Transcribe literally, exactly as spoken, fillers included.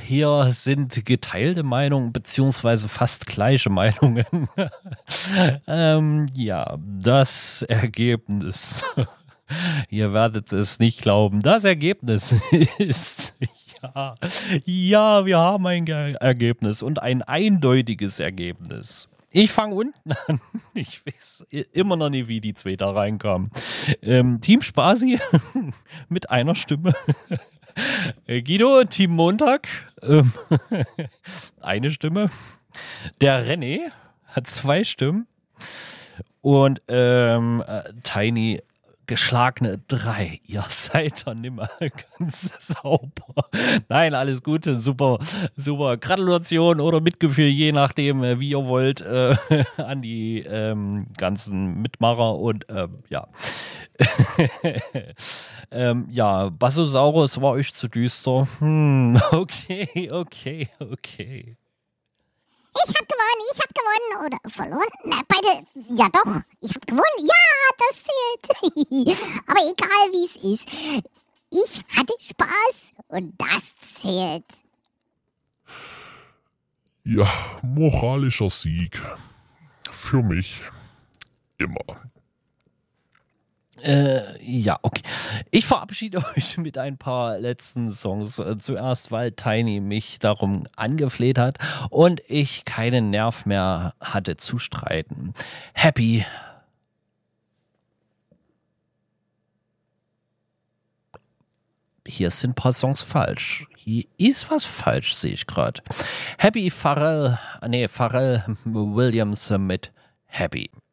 hier sind geteilte Meinungen, beziehungsweise fast gleiche Meinungen. ähm, ja, das Ergebnis. Ihr werdet es nicht glauben. Das Ergebnis ist, ja, ja, wir haben ein Ge- Ergebnis und ein eindeutiges Ergebnis. Ich fange unten an. Ich weiß immer noch nicht, wie die zwei da reinkamen. Ähm, Team Spasi mit einer Stimme. Guido, Team Montag, ähm, eine Stimme. Der René hat zwei Stimmen. Und ähm, Tiny geschlagene drei. Ihr seid doch nimmer ganz sauber. Nein, alles Gute, super, super. Gratulation oder Mitgefühl, je nachdem, wie ihr wollt, äh, an die ähm, ganzen Mitmacher und ähm, ja. ähm, ja, Bassosaurus war euch zu düster. Hm, okay, okay, okay. Ich hab gewonnen, ich hab gewonnen. Oder verloren? Na, beide, ja doch, ich hab gewonnen. Ja, das zählt. Aber egal wie es ist, ich hatte Spaß und das zählt. Ja, moralischer Sieg. Für mich immer. Äh, ja, okay. Ich verabschiede euch mit ein paar letzten Songs. Äh, zuerst, weil Tiny mich darum angefleht hat und ich keinen Nerv mehr hatte zu streiten. Happy. Hier sind ein paar Songs falsch. Hier ist was falsch, sehe ich gerade. Happy Pharrell, nee, Pharrell Williams mit Happy.